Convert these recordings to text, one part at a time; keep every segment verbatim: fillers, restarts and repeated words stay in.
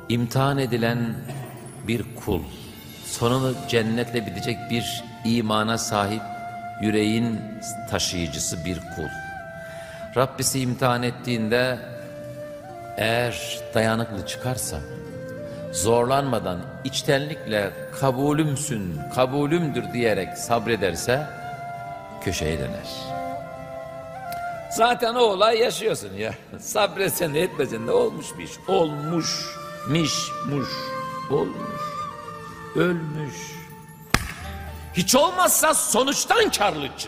imtihan edilen bir kul, sonunu cennetle bitecek bir imana sahip yüreğin taşıyıcısı bir kul. Rabbisi imtihan ettiğinde eğer dayanıklı çıkarsa, zorlanmadan içtenlikle kabulümsün, kabulümdür diyerek sabrederse köşeye döner. Zaten o olay yaşıyorsun ya. Sabretsen de etmesen de olmuş bir iş. Olmuş, miş, muş, olmuş, ölmüş. Hiç olmazsa sonuçtan karlı çık.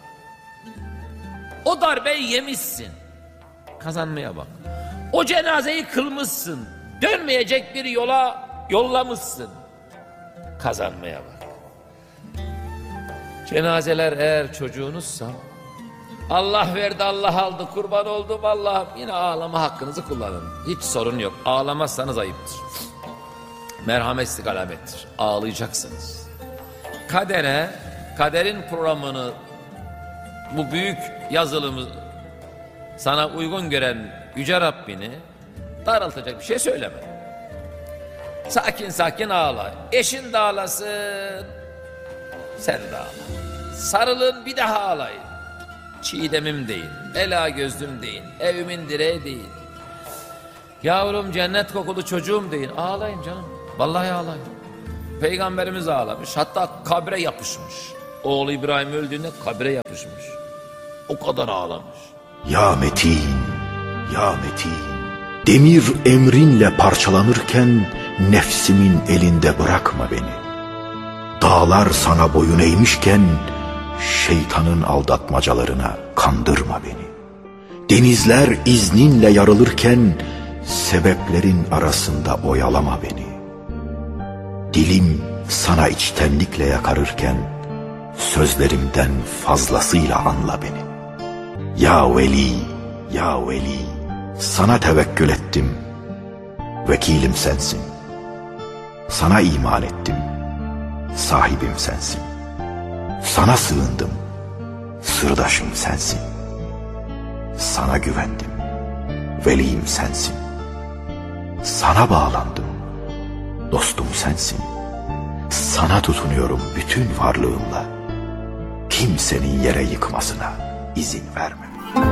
O darbeyi yemişsin. Kazanmaya bak. O cenazeyi kılmışsın. Dönmeyecek bir yola yollamışsın. Kazanmaya bak. Cenazeler eğer çocuğunuzsa, Allah verdi Allah aldı kurban oldum Allah'ım, yine ağlama hakkınızı kullanın. Hiç sorun yok. Ağlamazsanız ayıptır. Merhametsizlik alamettir. Ağlayacaksınız. Kadere, kaderin programını, bu büyük yazılımı sana uygun gören Yüce Rabbini daraltacak bir şey söyleme. Sakin sakin ağla. Eşin de ağlasın, sen de ağla. Sarılın, bir daha ağlayın. Çiğdemim deyin, ela gözlüm deyin, evimin direği deyin. Yavrum cennet kokulu çocuğum deyin. Ağlayın canım. Vallahi ağlayın. Peygamberimiz ağlamış. Hatta kabre yapışmış. Oğlu İbrahim öldüğünde kabre yapışmış. O kadar ağlamış. Ya Metin, ya Metin, demir emrinle parçalanırken nefsimin elinde bırakma beni. Dağlar sana boyun eğmişken şeytanın aldatmacalarına kandırma beni. Denizler izninle yarılırken sebeplerin arasında oyalama beni. Dilim sana içtenlikle yakarırken sözlerimden fazlasıyla anla beni. Ya Veli, ya Veli, sana tevekkül ettim, vekilim sensin. Sana iman ettim, sahibim sensin. Sana sığındım, sırdaşım sensin. Sana güvendim, veliyim sensin. Sana bağlandım, dostum sensin. Sana tutunuyorum bütün varlığımla. Kimsenin yere yıkmasına izin verme.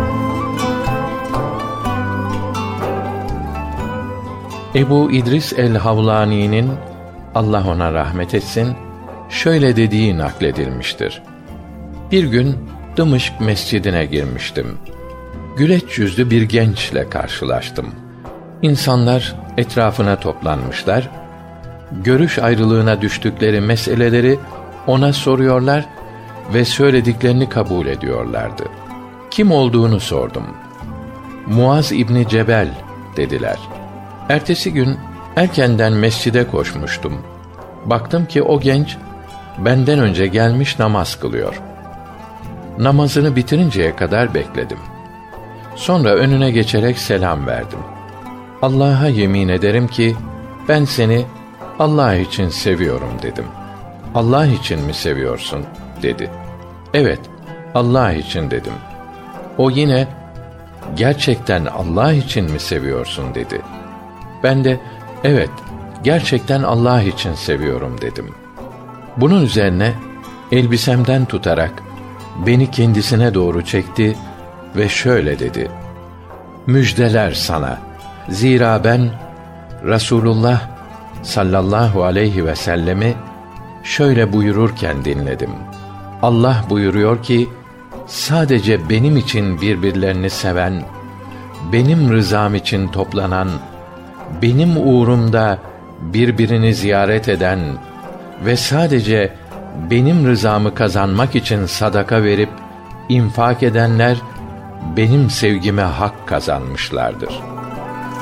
Ebu İdris el-Havlani'nin, Allah ona rahmet etsin, şöyle dediği nakledilmiştir. Bir gün Dımışk mescidine girmiştim. Güleç yüzlü bir gençle karşılaştım. İnsanlar etrafına toplanmışlar. Görüş ayrılığına düştükleri meseleleri ona soruyorlar ve söylediklerini kabul ediyorlardı. Kim olduğunu sordum. Muaz İbni Cebel dediler. Ertesi gün erkenden mescide koşmuştum. Baktım ki o genç benden önce gelmiş namaz kılıyor. Namazını bitirinceye kadar bekledim. Sonra önüne geçerek selam verdim. Allah'a yemin ederim ki ben seni Allah için seviyorum dedim. Allah için mi seviyorsun dedi. Evet, Allah için dedim. O yine gerçekten Allah için mi seviyorsun dedi. Ben de evet, gerçekten Allah için seviyorum dedim. Bunun üzerine elbisemden tutarak beni kendisine doğru çekti ve şöyle dedi. Müjdeler sana. Zira ben Resulullah sallallahu aleyhi ve sellemi şöyle buyururken dinledim. Allah buyuruyor ki, sadece benim için birbirlerini seven, benim rızam için toplanan, benim uğrumda birbirini ziyaret eden ve sadece benim rızamı kazanmak için sadaka verip infak edenler benim sevgime hak kazanmışlardır.